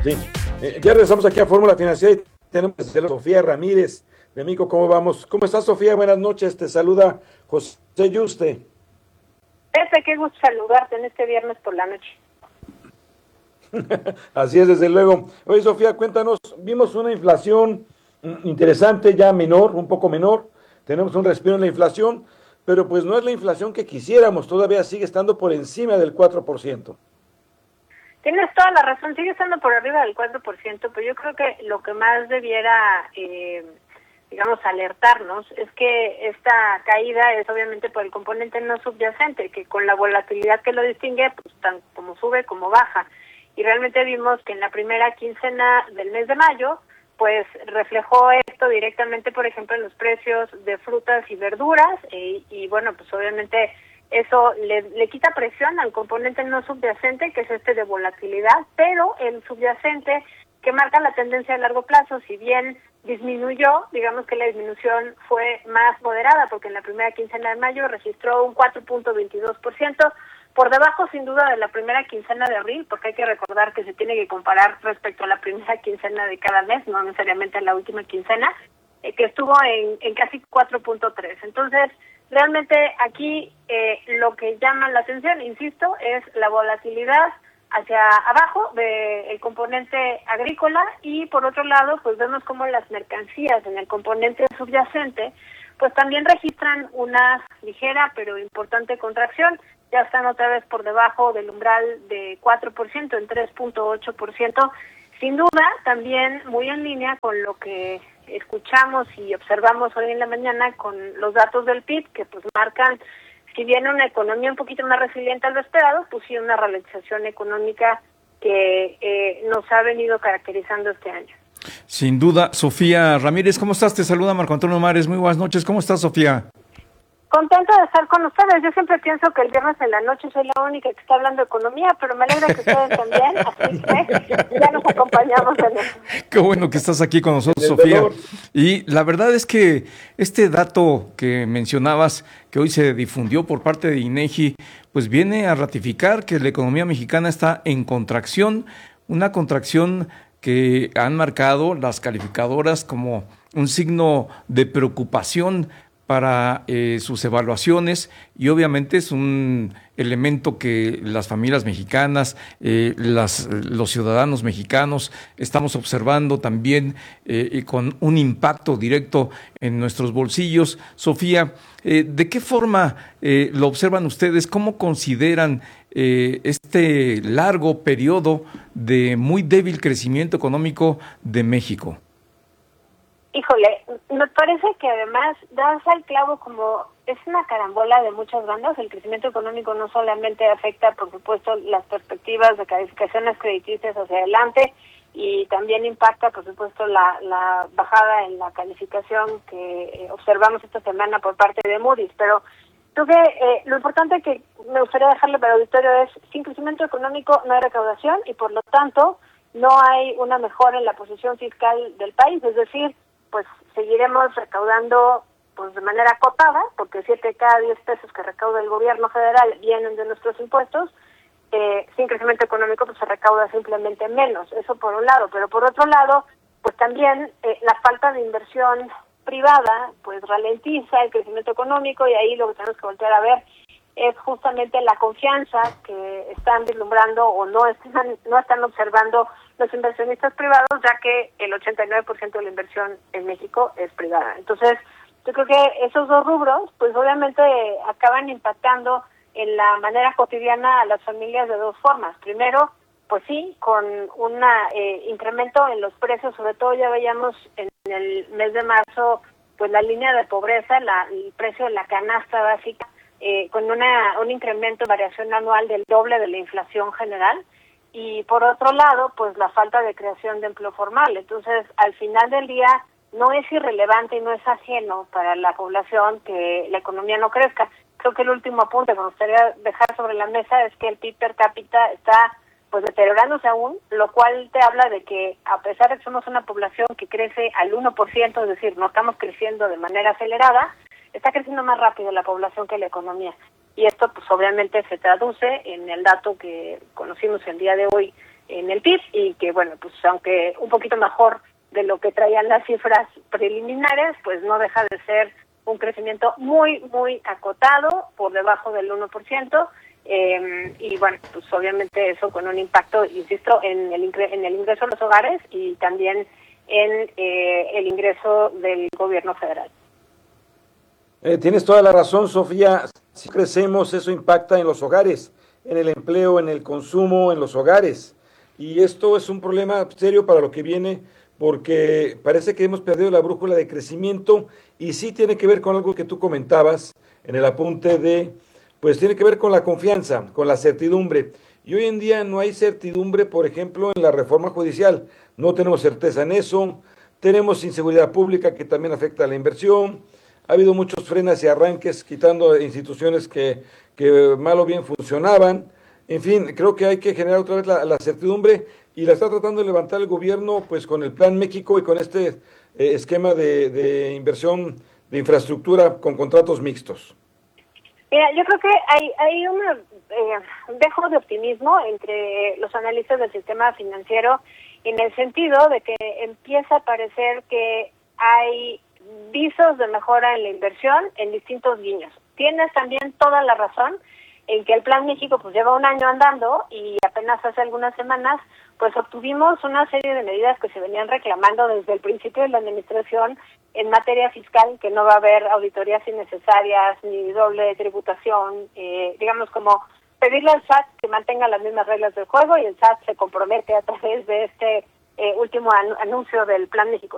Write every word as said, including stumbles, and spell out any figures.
Sí. Eh, ya regresamos aquí a Fórmula Financiera y tenemos a Sofía Ramírez de Mico. ¿Cómo vamos? ¿Cómo estás, Sofía? Buenas noches. Te saluda José Yuste. Pepe, qué gusto saludarte en este viernes por la noche. Así es, desde luego. Oye, Sofía, cuéntanos, vimos una inflación interesante, ya menor, un poco menor. Tenemos un respiro en la inflación, pero pues no es la inflación que quisiéramos, todavía sigue estando por encima del cuatro por ciento. Tienes toda la razón, sigue estando por arriba del cuatro por ciento, pero yo creo que lo que más debiera, eh, digamos, alertarnos es que esta caída es obviamente por el componente no subyacente, que con la volatilidad que lo distingue, pues tan como sube como baja. Y realmente vimos que en la primera quincena del mes de mayo, pues reflejó esto directamente, por ejemplo, en los precios de frutas y verduras, y, y bueno, pues obviamente eso le, le quita presión al componente no subyacente, que es este de volatilidad, pero el subyacente que marca la tendencia a largo plazo, si bien disminuyó, digamos que la disminución fue más moderada, porque en la primera quincena de mayo registró un cuatro punto veintidós por ciento, por debajo sin duda de la primera quincena de abril, porque hay que recordar que se tiene que comparar respecto a la primera quincena de cada mes, no necesariamente a la última quincena, eh, que estuvo en, en casi cuatro punto tres. Entonces, realmente aquí eh, lo que llama la atención, insisto, es la volatilidad hacia abajo del componente agrícola, y por otro lado, pues vemos como las mercancías en el componente subyacente, pues también registran una ligera pero importante contracción. Ya están otra vez por debajo del umbral de cuatro por ciento, en tres punto ocho por ciento. Sin duda, también muy en línea con lo que escuchamos y observamos hoy en la mañana con los datos del P I B, que pues marcan, si bien una economía un poquito más resiliente a lo esperado, pues sí una ralentización económica que eh, nos ha venido caracterizando este año. Sin duda. Sofía Ramírez, ¿cómo estás? Te saluda Marco Antonio Mares. Muy buenas noches. ¿Cómo estás, Sofía? Contenta de estar con ustedes. Yo siempre pienso que el viernes en la noche soy la única que está hablando de economía, pero me alegra que ustedes también, así que ya nos acompañamos en eso. Qué bueno que estás aquí con nosotros, Sofía. Y la verdad es que este dato que mencionabas, que hoy se difundió por parte de INEGI, pues viene a ratificar que la economía mexicana está en contracción, una contracción que han marcado las calificadoras como un signo de preocupación para eh, sus evaluaciones, y obviamente es un elemento que las familias mexicanas, eh, las, los ciudadanos mexicanos estamos observando también eh, y con un impacto directo en nuestros bolsillos. Sofía, eh, ¿de qué forma eh, lo observan ustedes? ¿Cómo consideran eh, este largo periodo de muy débil crecimiento económico de México? Híjole, me parece que además das al clavo, como es una carambola de muchas bandas. El crecimiento económico no solamente afecta, por supuesto, las perspectivas de calificaciones crediticias hacia adelante, y también impacta, por supuesto, la, la bajada en la calificación que observamos esta semana por parte de Moody's. Pero creo que eh, lo importante que me gustaría dejarle para el auditorio es: sin crecimiento económico no hay recaudación, y por lo tanto no hay una mejora en la posición fiscal del país. Es decir, pues seguiremos recaudando pues de manera acotada, porque siete de cada diez pesos que recauda el gobierno federal vienen de nuestros impuestos. Eh, sin crecimiento económico pues se recauda simplemente menos, eso por un lado. Pero por otro lado, pues también eh, la falta de inversión privada pues ralentiza el crecimiento económico, y ahí lo que tenemos que voltear a ver es justamente la confianza que están vislumbrando o no están, no están observando los inversionistas privados, ya que el ochenta y nueve por ciento de la inversión en México es privada. Entonces, yo creo que esos dos rubros, pues obviamente acaban impactando en la manera cotidiana a las familias de dos formas. Primero, pues sí, con un eh, incremento en los precios, sobre todo ya veíamos en el mes de marzo, pues la línea de pobreza, la, el precio de la canasta básica, eh, con una un incremento en variación anual del doble de la inflación general. Y por otro lado, pues la falta de creación de empleo formal. Entonces, al final del día, no es irrelevante y no es ajeno para la población que la economía no crezca. Creo que el último apunte que me gustaría dejar sobre la mesa es que el P I B per cápita está pues deteriorándose aún, lo cual te habla de que a pesar de que somos una población que crece al uno por ciento, es decir, no estamos creciendo de manera acelerada, está creciendo más rápido la población que la economía. Y esto pues obviamente se traduce en el dato que conocimos el día de hoy en el P I B y que, bueno, pues aunque un poquito mejor de lo que traían las cifras preliminares, pues no deja de ser un crecimiento muy, muy acotado, por debajo del uno por ciento, eh, y bueno, pues obviamente eso con un impacto, insisto, en el, ingre en el ingreso de los hogares y también en eh, el ingreso del gobierno federal. Eh, tienes toda la razón, Sofía. Si crecemos, eso impacta en los hogares, en el empleo, en el consumo, en los hogares. Y esto es un problema serio para lo que viene, porque parece que hemos perdido la brújula de crecimiento y sí tiene que ver con algo que tú comentabas en el apunte de, pues tiene que ver con la confianza, con la certidumbre. Y hoy en día no hay certidumbre, por ejemplo, en la reforma judicial. No tenemos certeza en eso. Tenemos inseguridad pública que también afecta a la inversión. Ha habido muchos frenos y arranques quitando instituciones que, que mal o bien funcionaban. En fin, creo que hay que generar otra vez la, la certidumbre y la está tratando de levantar el gobierno pues con el Plan México y con este eh, esquema de, de inversión de infraestructura con contratos mixtos. Mira, yo creo que hay, hay un eh, dejo de optimismo entre los analistas del sistema financiero en el sentido de que empieza a parecer que hay visos de mejora en la inversión en distintos guiños. Tienes también toda la razón en que el Plan México pues lleva un año andando y apenas hace algunas semanas pues obtuvimos una serie de medidas que se venían reclamando desde el principio de la administración en materia fiscal, que no va a haber auditorías innecesarias ni doble tributación, eh, digamos como pedirle al S A T que mantenga las mismas reglas del juego y el S A T se compromete a través de este eh, último an anuncio del Plan México